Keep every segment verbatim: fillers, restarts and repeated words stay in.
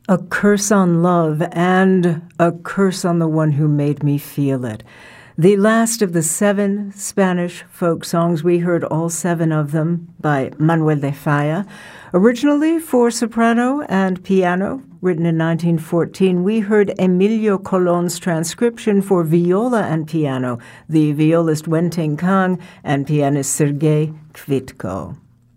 A curse on love and a curse on the one who made me feel it. The last of the seven Spanish folk songs, we heard all seven of them by Manuel de Falla. Originally for soprano and piano, written in nineteen fourteen, we heard Emilio Colon's transcription for viola and piano, the violist Wen Ting Kang and pianist Sergei Kvitko.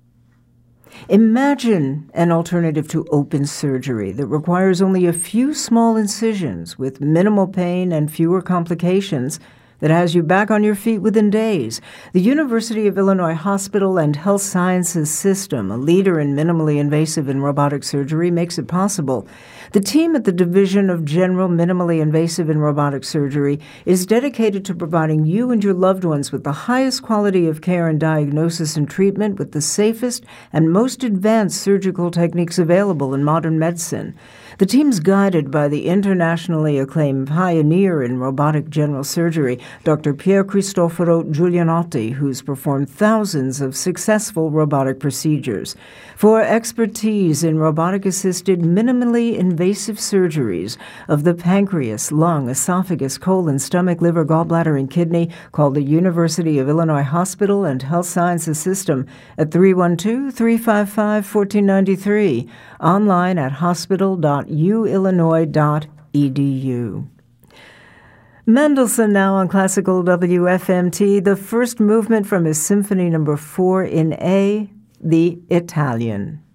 Imagine an alternative to open surgery that requires only a few small incisions with minimal pain and fewer complications that has you back on your feet within days. The University of Illinois Hospital and Health Sciences System, a leader in minimally invasive and robotic surgery, makes it possible. The team at the Division of General Minimally Invasive and Robotic Surgery is dedicated to providing you and your loved ones with the highest quality of care and diagnosis and treatment with the safest and most advanced surgical techniques available in modern medicine. The team's guided by the internationally acclaimed pioneer in robotic general surgery, Doctor Pier Cristoforo Giulianotti, who's performed thousands of successful robotic procedures. For expertise in robotic-assisted, minimally invasive surgeries of the pancreas, lung, esophagus, colon, stomach, liver, gallbladder, and kidney, call the University of Illinois Hospital and Health Sciences System at three one two, three five five, one four nine three, online at hospital dot u illinois dot e d u. Mendelssohn now on Classical W F M T, the first movement from his Symphony Number four in A, the Italian.